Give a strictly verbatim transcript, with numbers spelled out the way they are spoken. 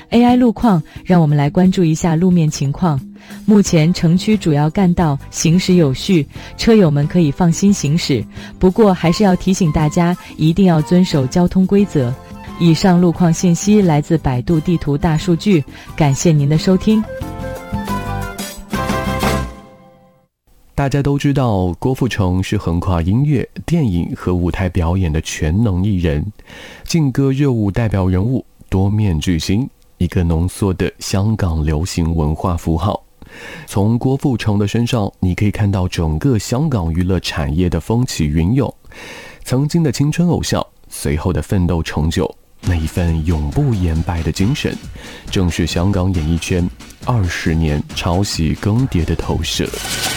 A I 路况，让我们来关注一下路面情况。目前城区主要干道行驶有序，车友们可以放心行驶。不过还是要提醒大家，一定要遵守交通规则。以上路况信息来自百度地图大数据，感谢您的收听。 大家都知道，郭富城是横跨音乐、电影和舞台表演的全能艺人，劲歌热舞代表人物，多面巨星，一个浓缩的香港流行文化符号。从郭富城的身上，你可以看到整个香港娱乐产业的风起云涌，曾经的青春偶像，随后的奋斗成就，那一份永不言败的精神，正是香港演艺圈二十年抄袭更迭的投射。